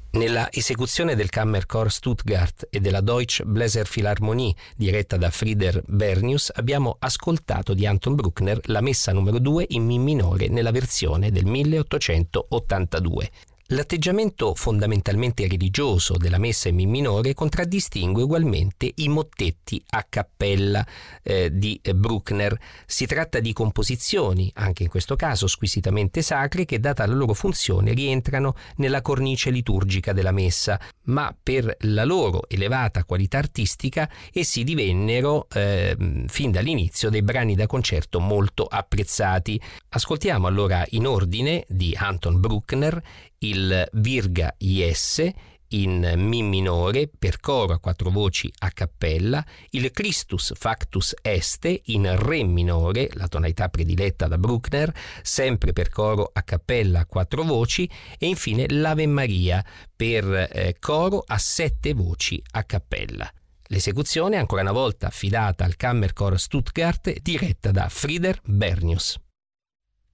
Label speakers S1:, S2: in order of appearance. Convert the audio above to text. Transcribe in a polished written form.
S1: Nella esecuzione del Kammerchor Stuttgart e della Deutsche Bläserphilharmonie, diretta da Frieder Bernius, abbiamo ascoltato di Anton Bruckner la messa numero 2 in Mi minore nella versione del 1882. L'atteggiamento fondamentalmente religioso della messa in Mi minore contraddistingue ugualmente i mottetti a cappella di Bruckner. Si tratta di composizioni, anche in questo caso squisitamente sacre, che data la loro funzione rientrano nella cornice liturgica della messa, ma per la loro elevata qualità artistica essi divennero fin dall'inizio dei brani da concerto molto apprezzati. Ascoltiamo allora in ordine di Anton Bruckner il Virga IS in Mi minore per coro a 4 voci a cappella, il Christus Factus Est in Re minore, la tonalità prediletta da Bruckner, sempre per coro a cappella a 4 voci, e infine l'Ave Maria per coro a 7 voci a cappella. L'esecuzione è ancora una volta affidata al Kammerchor Stuttgart, diretta da Frieder Bernius.